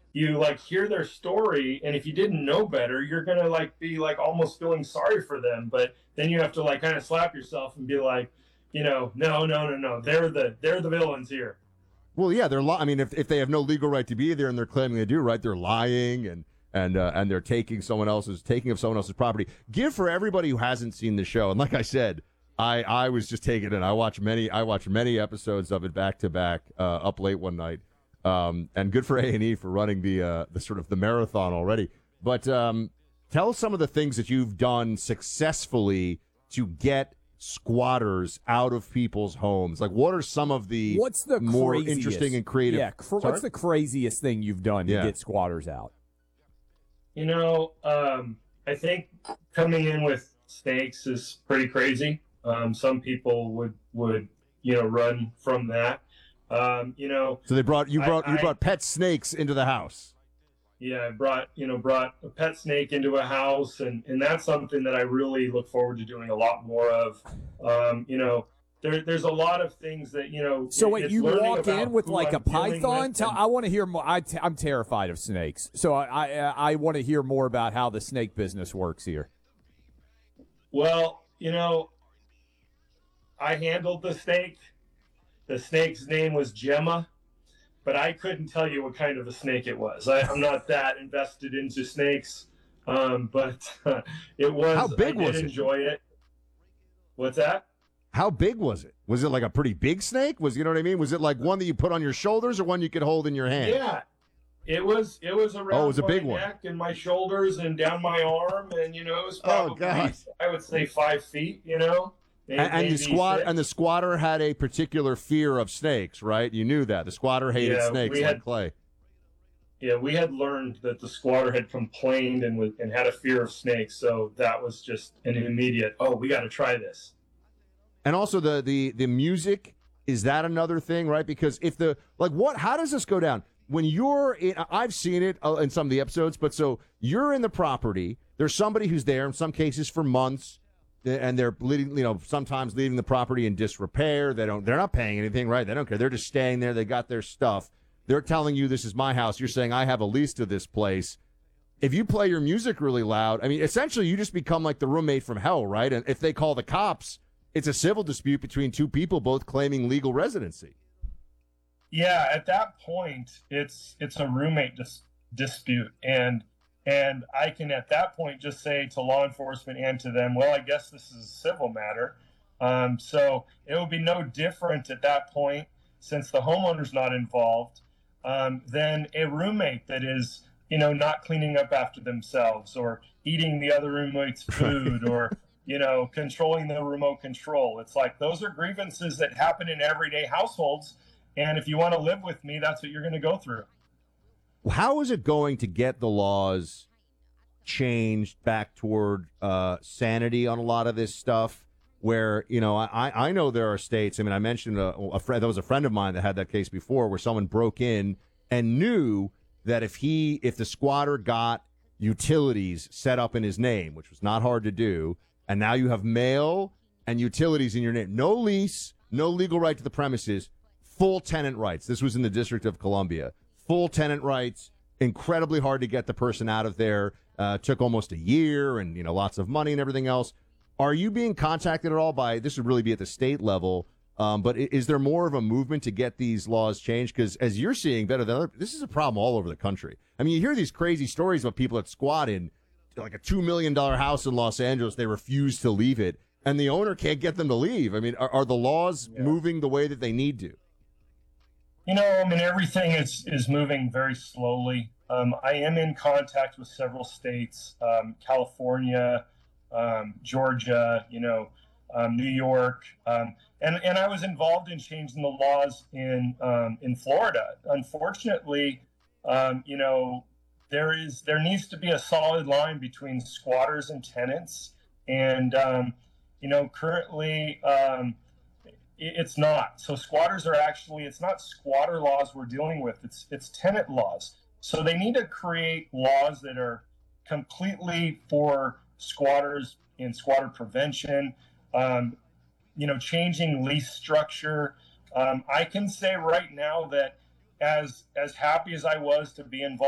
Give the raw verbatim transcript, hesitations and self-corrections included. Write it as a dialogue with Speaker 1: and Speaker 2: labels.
Speaker 1: you like hear their story, and if you didn't know better, you're gonna like be like almost feeling sorry for them. But then you have to like kind of slap yourself and be like, you know, no, no, no, no, they're the they're the villains here.
Speaker 2: Well, yeah, they're. Li- I mean, if if they have no legal right to be there and they're claiming they do, right? They're lying and and uh, and they're taking someone else's taking of someone else's property. Give for everybody who hasn't seen the show, and like I said, I I was just taking it. I watched many I watched many episodes of it back to back, uh, up late one night. Um, and good for A and E for running the uh, the sort of the marathon already. But um, tell some of the things that you've done successfully to get squatters out of people's homes. Like, what are some of the
Speaker 3: what's the
Speaker 2: more
Speaker 3: craziest,
Speaker 2: interesting and creative?
Speaker 3: Yeah, cr- what's the craziest thing you've done to
Speaker 2: yeah.
Speaker 3: get squatters out?
Speaker 1: You know, um, I think coming in with snakes is pretty crazy. Um, some people would would you know run from that. Um, you know,
Speaker 2: so they brought you brought
Speaker 1: I,
Speaker 2: you
Speaker 1: I,
Speaker 2: brought pet snakes into the house.
Speaker 1: Yeah, I brought you know brought a pet snake into a house, and, and that's something that I really look forward to doing a lot more of. Um, you know, there there's a lot of things that you know.
Speaker 3: So
Speaker 1: it,
Speaker 3: wait,
Speaker 1: it's
Speaker 3: you walk
Speaker 1: about
Speaker 3: in with
Speaker 1: who
Speaker 3: like
Speaker 1: I'm
Speaker 3: a python? Tell,
Speaker 1: and,
Speaker 3: I want to hear more. I t- I'm terrified of snakes, so I I, I want to hear more about how the snake business works here.
Speaker 1: Well, you know, I handled the snake. The snake's name was Gemma, but I couldn't tell you what kind of a snake it was. I, I'm not that invested into snakes, um, but uh, it was.
Speaker 2: How big
Speaker 1: I did
Speaker 2: was it?
Speaker 1: enjoy it. What's that?
Speaker 2: How big was it? Was it like a pretty big snake? Was you know what I mean? Was it like one that you put on your shoulders or one you could hold in your hand?
Speaker 1: Yeah, it was. It was around
Speaker 2: Oh, it was a
Speaker 1: my
Speaker 2: big one.
Speaker 1: neck and my shoulders and down my arm, and you know, it was
Speaker 2: Oh,
Speaker 1: probably
Speaker 2: God.
Speaker 1: I would say five feet. You know,
Speaker 2: And, and the
Speaker 1: maybe
Speaker 2: squat
Speaker 1: six.
Speaker 2: and the squatter had a particular fear of snakes, right? You knew that the squatter hated
Speaker 1: Yeah,
Speaker 2: snakes
Speaker 1: we
Speaker 2: like
Speaker 1: had-
Speaker 2: Clay.
Speaker 1: Yeah, we had learned that the squatter had complained and was, and had a fear of snakes, so that was just an immediate. Oh, we got to try this.
Speaker 2: And also the the the music, is that another thing, right? Because if the like what how does this go down? When you're in, I've seen it uh, in some of the episodes, but so you're in the property, there's somebody who's there in some cases for months, and they're leading, you know, sometimes leaving the property in disrepair. They don't they're not paying anything, right? They don't care. They're just staying there. They got their stuff. They're telling you this is my house. You're saying I have a lease to this place. If you play your music really loud, I mean, essentially you just become like the roommate from hell, right? And if they call the cops, it's a civil dispute between two people both claiming legal residency.
Speaker 1: Yeah, at that point, it's it's a roommate dis- dispute, and and I can at that point just say to law enforcement and to them, well, I guess this is a civil matter. Um, so it would be no different at that point, since the homeowner's not involved, um, than a roommate that is, you know, not cleaning up after themselves or eating the other roommate's food or, you know, controlling the remote control. It's like those are grievances that happen in everyday households. And if you want to live with me, that's what you're going to go through.
Speaker 2: How is it going to get the laws changed back toward uh, sanity on a lot of this stuff? Where, you know, I, I know there are states. I mean, I mentioned a, a friend, there was a friend of mine that had that case before where someone broke in and knew that if he, if the squatter got utilities set up in his name, which was not hard to do, and now you have mail and utilities in your name, no lease, no legal right to the premises, full tenant rights. This was in the District of Columbia. Full tenant rights, incredibly hard to get the person out of there. Uh, took almost a year and, you know, lots of money and everything else. Are you being contacted at all by, this would really be at the state level, um, but is there more of a movement to get these laws changed? Because as you're seeing better than other, this is a problem all over the country. I mean, you hear these crazy stories about people that squat in like a two million dollars house in Los Angeles. They refuse to leave it, and the owner can't get them to leave. I mean, are, are the laws yeah. moving the way that they need to?
Speaker 1: You know, I mean, everything is, is moving very slowly. Um, I am in contact with several states, um, California, um, Georgia, you know, um, New York. Um, and, and I was involved in changing the laws in, um, in Florida. Unfortunately, um, you know, there is, there needs to be a solid line between squatters and tenants. And, um, you know, currently, um, it, it's not. So squatters are actually, it's not squatter laws we're dealing with. It's, it's tenant laws. So they need to create laws that are completely for squatters and squatter prevention, um, you know, changing lease structure. Um, I can say right now that as as happy as I was to be involved